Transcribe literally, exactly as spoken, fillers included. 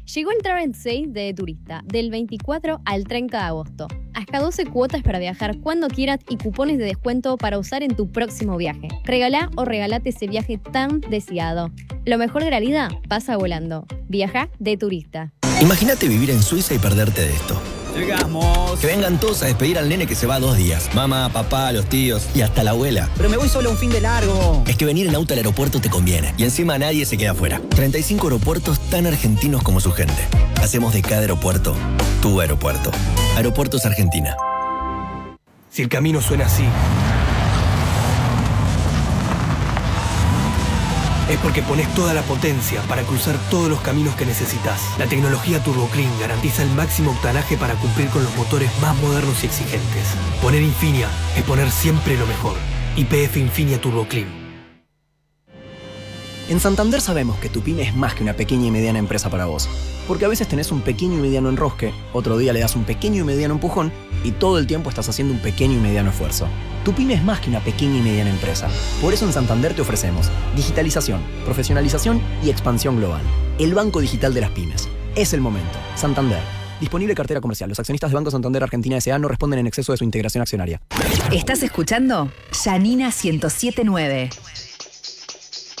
Llegó el Travel Sale de Turista, del veinticuatro al treinta de agosto. Hasta doce cuotas para viajar cuando quieras y cupones de descuento para usar en tu próximo viaje. Regalá o regalate ese viaje tan deseado. Lo mejor de la vida pasa volando. Viaja de Turista. Imagínate vivir en Suiza y perderte de esto. Llegamos. Que vengan todos a despedir al nene que se va dos días. Mamá, papá, los tíos y hasta la abuela. Pero me voy solo un fin de largo. Es que venir en auto al aeropuerto te conviene. Y encima nadie se queda afuera. treinta y cinco aeropuertos tan argentinos como su gente. Hacemos de cada aeropuerto tu aeropuerto. Aeropuertos Argentina. Si el camino suena así, es porque pones toda la potencia para cruzar todos los caminos que necesitas. La tecnología Turbo Clean garantiza el máximo octanaje para cumplir con los motores más modernos y exigentes. Poner Infinia es poner siempre lo mejor. Y P F Infinia Turbo Clean. En Santander sabemos que tu pyme es más que una pequeña y mediana empresa para vos. Porque a veces tenés un pequeño y mediano enrosque, otro día le das un pequeño y mediano empujón y todo el tiempo estás haciendo un pequeño y mediano esfuerzo. Tu pyme es más que una pequeña y mediana empresa. Por eso en Santander te ofrecemos digitalización, profesionalización y expansión global. El banco digital de las pymes. Es el momento. Santander. Disponible cartera comercial. Los accionistas de Banco Santander Argentina S A no responden en exceso de su integración accionaria. ¿Estás escuchando? Yanina ciento siete punto nueve.